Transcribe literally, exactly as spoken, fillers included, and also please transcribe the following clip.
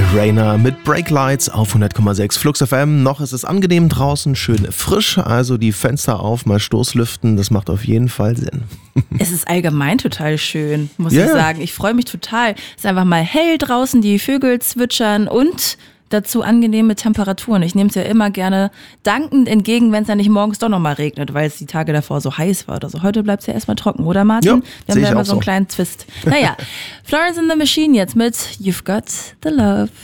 Rainer mit Brake Lights auf hundert Komma sechs Flux F M. Noch ist es angenehm draußen, schön frisch, also die Fenster auf, mal Stoßlüften, das macht auf jeden Fall Sinn. Es ist allgemein total schön, muss yeah. ich sagen. Ich freue mich total. Es ist einfach mal hell draußen, die Vögel zwitschern und dazu angenehme Temperaturen. Ich nehme es ja immer gerne dankend entgegen, wenn es ja nicht morgens doch nochmal regnet, weil es die Tage davor so heiß war oder so. Heute bleibt es ja erstmal trocken, oder Martin? Ja, Wir haben ja immer auch so einen so. kleinen Twist. Naja, Florence and the Machine jetzt mit You've Got the Love.